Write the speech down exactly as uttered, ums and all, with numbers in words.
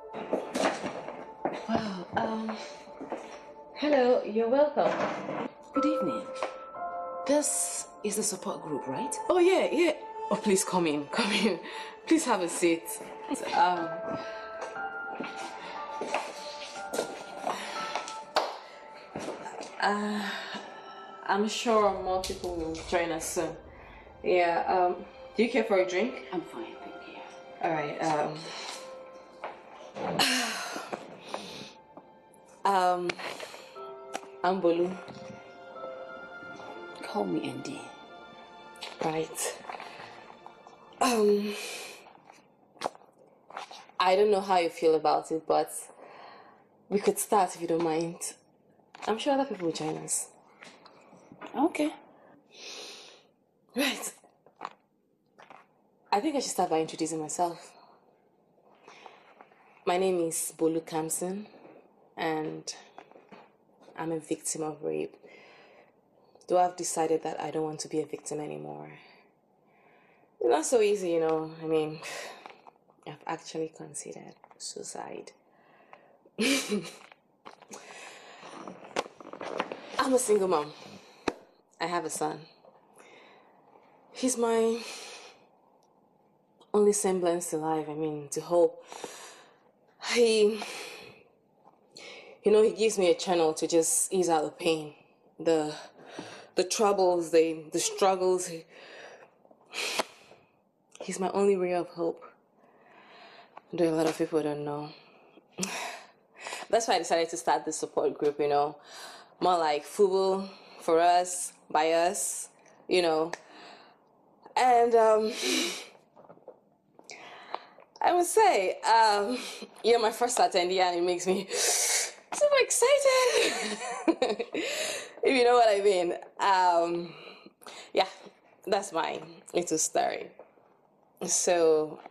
Wow, um, hello, you're welcome. Good evening. This is the support group, right? Oh, yeah, yeah. Oh, please come in, come in. Please have a seat. Um, uh, I'm sure more people will join us soon. Yeah, um, do you care for a drink? I'm fine, thank you. All right, um, um, I'm Bolu. Call me Andy. Right. Um, I don't know how you feel about it, but we could start if you don't mind. I'm sure other people will join us. Okay. Right. I think I should start by introducing myself. My name is Bolu Kamson, and I'm a victim of rape. Though I've decided that I don't want to be a victim anymore. It's not so easy, you know. I mean, I've actually considered suicide. I'm a single mom. I have a son. He's my only semblance to life. I mean, to hope. He, you know, he gives me a channel to just ease out the pain, the, the troubles, the, the struggles. He, he's my only ray of hope. Though a lot of people don't know. That's why I decided to start this support group, you know. More like FUBU, for us, by us, you know. And um, I would say, um, you're my first attendee and it makes me super excited. If you know what I mean. Um, yeah, that's my little story. So